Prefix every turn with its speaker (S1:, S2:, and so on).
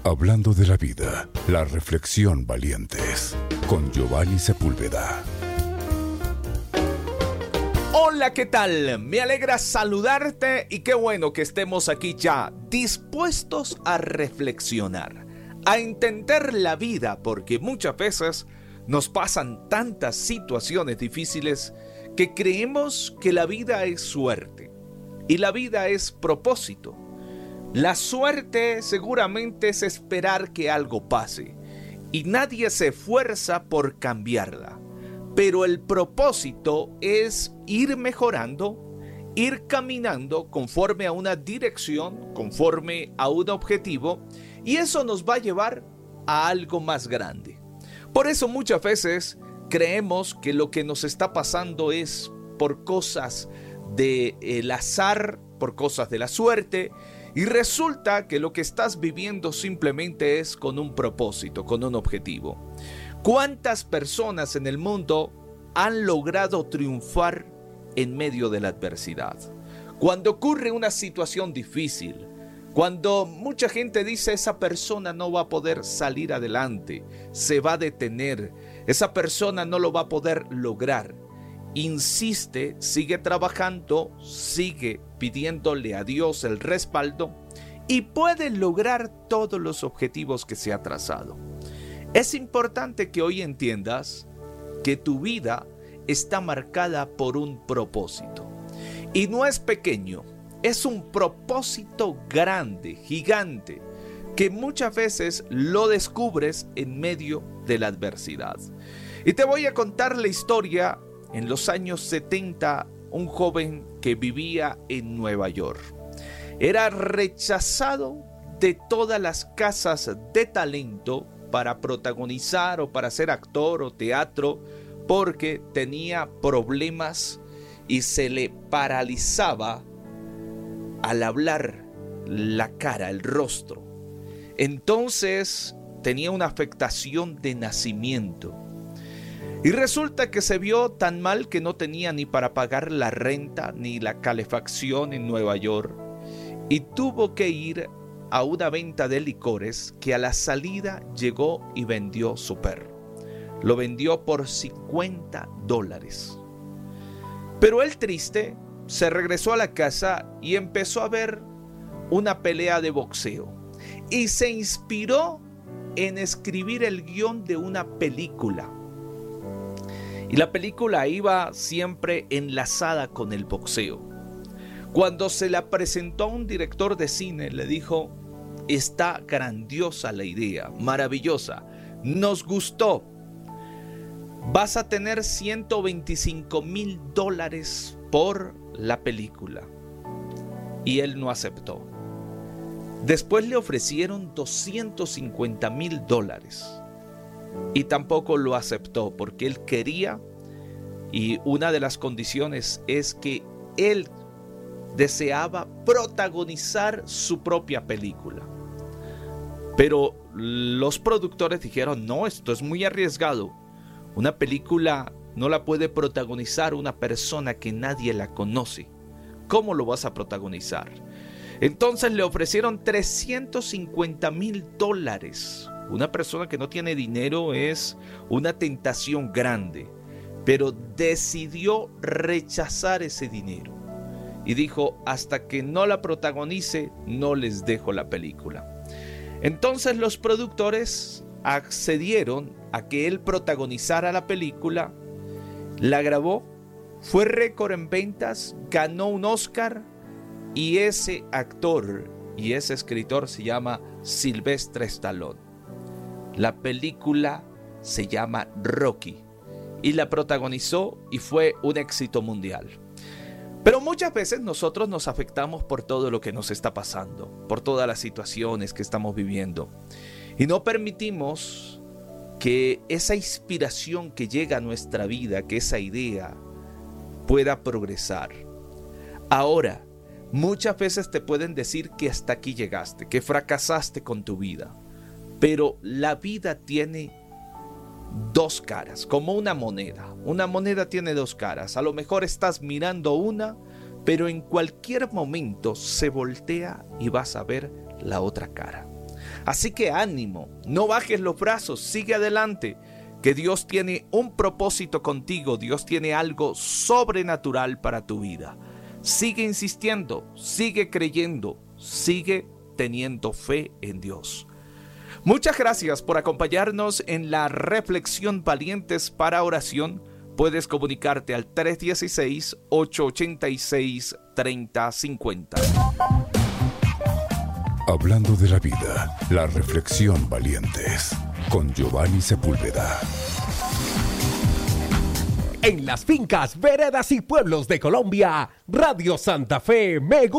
S1: Hablando de la vida, la reflexión valientes, con Giovanni Sepúlveda.
S2: Hola, ¿qué tal? Me alegra saludarte y qué bueno que estemos aquí ya dispuestos a reflexionar, a entender la vida, porque muchas veces nos pasan tantas situaciones difíciles que creemos que la vida es suerte y la vida es propósito. La suerte seguramente es esperar que algo pase y nadie se esfuerza por cambiarla. Pero el propósito es ir mejorando, ir caminando conforme a una dirección, conforme a un objetivo, y eso nos va a llevar a algo más grande. Por eso muchas veces creemos que lo que nos está pasando es por cosas del azar, por cosas de la suerte, y resulta que lo que estás viviendo simplemente es con un propósito, con un objetivo. ¿Cuántas personas en el mundo han logrado triunfar en medio de la adversidad? Cuando ocurre una situación difícil, cuando mucha gente dice esa persona no va a poder salir adelante, se va a detener, esa persona no lo va a poder lograr. Insiste, sigue trabajando, sigue pidiéndole a Dios el respaldo y puede lograr todos los objetivos que se ha trazado. Es importante que hoy entiendas que tu vida está marcada por un propósito. Y no es pequeño, es un propósito grande, gigante, que muchas veces lo descubres en medio de la adversidad. Y te voy a contar la historia. En los años 70, un joven que vivía en Nueva York era rechazado de todas las casas de talento para protagonizar o para ser actor o teatro porque tenía problemas y se le paralizaba al hablar la cara, el rostro. Entonces tenía una afectación de nacimiento. Y resulta que se vio tan mal que no tenía ni para pagar la renta ni la calefacción en Nueva York y tuvo que ir a una venta de licores que a la salida llegó y vendió su perro. Lo vendió por $50. Pero él triste se regresó a la casa y empezó a ver una pelea de boxeo y se inspiró en escribir el guión de una película. Y la película iba siempre enlazada con el boxeo. Cuando se la presentó a un director de cine, le dijo: está grandiosa la idea, maravillosa, nos gustó. Vas a tener $125,000 por la película. Y él no aceptó. Después le ofrecieron $250,000. Y tampoco lo aceptó porque él quería, y una de las condiciones es que él deseaba protagonizar su propia película. Pero los productores dijeron: no, esto es muy arriesgado. Una película no la puede protagonizar una persona que nadie la conoce. ¿Cómo lo vas a protagonizar? Entonces le ofrecieron $350,000. Una persona que no tiene dinero es una tentación grande, pero decidió rechazar ese dinero y dijo: hasta que no la protagonice, no les dejo la película. Entonces los productores accedieron a que él protagonizara la película, la grabó, fue récord en ventas, ganó un Oscar y ese actor y ese escritor se llama Sylvester Stallone. La película se llama Rocky y la protagonizó y fue un éxito mundial. Pero muchas veces nosotros nos afectamos por todo lo que nos está pasando, por todas las situaciones que estamos viviendo. Y no permitimos que esa inspiración que llega a nuestra vida, que esa idea pueda progresar. Ahora, muchas veces te pueden decir que hasta aquí llegaste, que fracasaste con tu vida. Pero la vida tiene dos caras, como una moneda. Una moneda tiene dos caras. A lo mejor estás mirando una, pero en cualquier momento se voltea y vas a ver la otra cara. Así que ánimo, no bajes los brazos, sigue adelante, que Dios tiene un propósito contigo, Dios tiene algo sobrenatural para tu vida. Sigue insistiendo, sigue creyendo, sigue teniendo fe en Dios. Muchas gracias por acompañarnos en la reflexión Valientes para Oración. Puedes comunicarte al 316-886-3050.
S1: Hablando de la vida, la reflexión Valientes, con Giovanni Sepúlveda.
S3: En las fincas, veredas y pueblos de Colombia, Radio Santa Fe me